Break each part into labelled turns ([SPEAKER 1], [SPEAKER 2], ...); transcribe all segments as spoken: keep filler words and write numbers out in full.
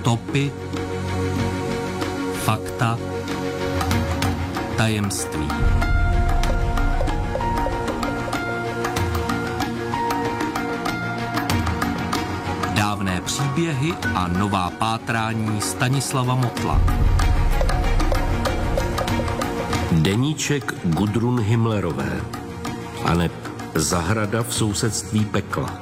[SPEAKER 1] Stopy, fakta, tajemství. Dávné příběhy a nová pátrání Stanislava Motla.
[SPEAKER 2] Deníček Gudrun Himmlerové, aneb Zahrada v sousedství pekla.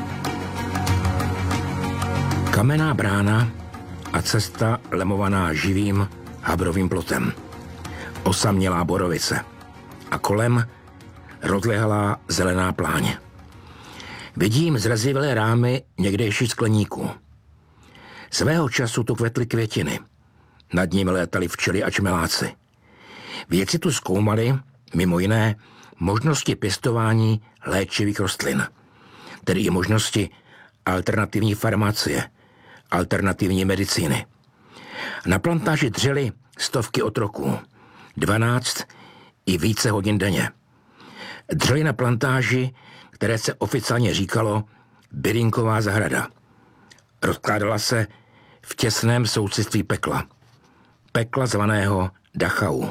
[SPEAKER 2] Kamenná brána a cesta lemovaná živým habrovým plotem. Osamělá borovice a kolem rozlehlá zelená pláň. Vidím zrazivé rámy někdejší skleníků. Svého času tu kvetly květiny. Nad nimi létali včely a čmeláci. Vědci tu zkoumali, mimo jiné, možnosti pěstování léčivých rostlin, tedy i možnosti alternativní farmacie, alternativní medicíny. Na plantáži dřeli stovky otroků, dvanáct i více hodin denně. Dřeli na plantáži, které se oficiálně říkalo Bylinková zahrada. Rozkládala se v těsném sousedství pekla. Pekla zvaného Dachau.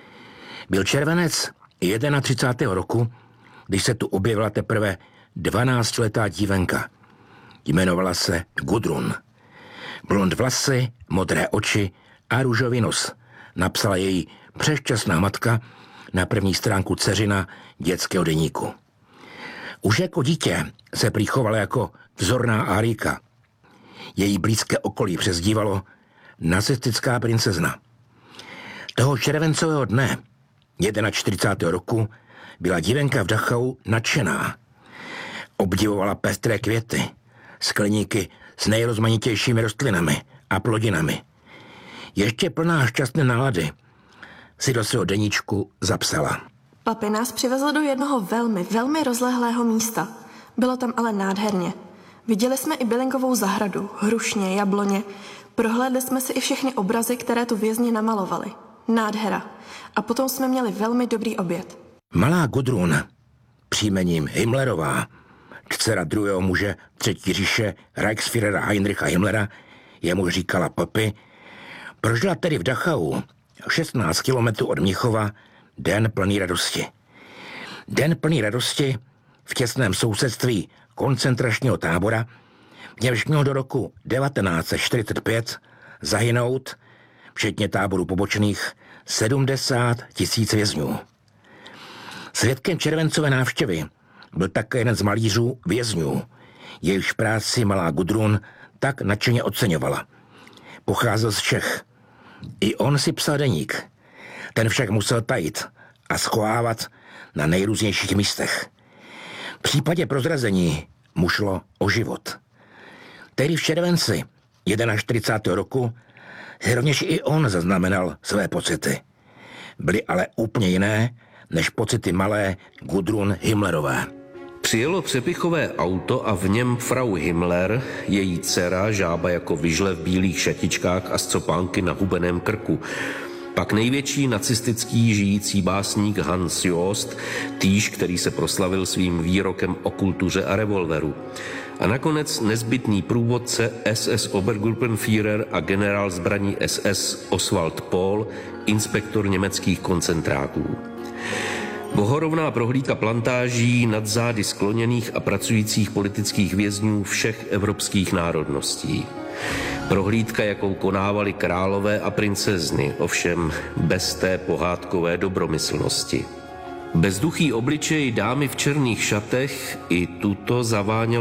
[SPEAKER 2] Byl červenec třicátého prvního roku, když se tu objevila teprve dvanáctiletá dívenka. Jmenovala se Gudrun. Blond vlasy, modré oči a růžový nos, napsala její přešťastná matka na první stránku dceřina dětského deníku. Už jako dítě se prý chovala jako vzorná Árika. Její blízké okolí přezdívalo nacistická princezna. Toho červencového dne čtyřicátého prvního roku byla dívenka v Dachau nadšená. Obdivovala pestré květy, skleníky s nejrozmanitějšími rostlinami a plodinami. Ještě plná šťastné nálady si do svého deníčku zapsala.
[SPEAKER 3] Papi nás přivezl do jednoho velmi, velmi rozlehlého místa. Bylo tam ale nádherně. Viděli jsme i bylinkovou zahradu, hrušně, jabloně. Prohlédli jsme si i všechny obrazy, které tu vězni namalovali. Nádhera. A potom jsme měli velmi dobrý oběd.
[SPEAKER 2] Malá Gudrun, příjmením Himmlerová, dcera druhého muže třetí říše Reichsführera Heinricha Himmlera, jemu říkala Papi, prožila tedy v Dachau šestnáct kilometrů od Mnichova den plný radosti. Den plný radosti v těsném sousedství koncentračního tábora, v němž měl do roku devatenáct set čtyřicet pět zahynout, včetně táborů pobočných, sedmdesát tisíc vězňů. Svědkem červencové návštěvy byl také jeden z malířů vězňů, jejichž práci malá Gudrun tak nadšeně oceňovala. Pocházel z Čech. I on si psal deník. Ten však musel tajit a schovávat na nejrůznějších místech. V případě prozrazení mu šlo o život. Tedy v červenci čtyřicátého prvního roku rovněž i on zaznamenal své pocity. Byly ale úplně jiné než pocity malé Gudrun Himmlerové.
[SPEAKER 4] Přijelo přepichové auto a v něm frau Himmler, její dcera, žába jako vyžle v bílých šatičkách a scopánky na hubeném krku. Pak největší nacistický žijící básník Hans Jost, týž, který se proslavil svým výrokem o kultuře a revolveru. A nakonec nezbytný průvodce S S Obergruppenführer a generál zbraní S S Oswald Pohl, inspektor německých koncentráků. Bohorovná prohlídka plantáží nad zády skloněných a pracujících politických vězňů všech evropských národností. Prohlídka, jakou konávali králové a princezny, ovšem bez té pohádkové dobromyslnosti. Bezduchý obličej dámy v černých šatech i tuto zaváněl